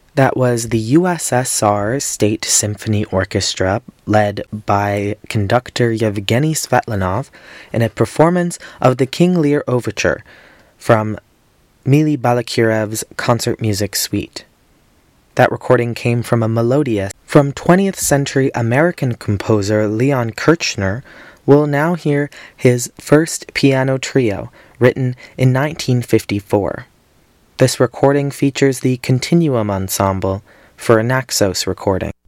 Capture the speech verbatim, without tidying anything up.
That was the U S S R State Symphony Orchestra, led by conductor Yevgeny Svetlanov, in a performance of the King Lear Overture from Mily Balakirev's Concert Music Suite. That recording came from a Melodia from twentieth century American composer Leon Kirchner. We'll now hear his first piano trio, written in nineteen fifty-four. This recording features the Continuum Ensemble for a Naxos recording.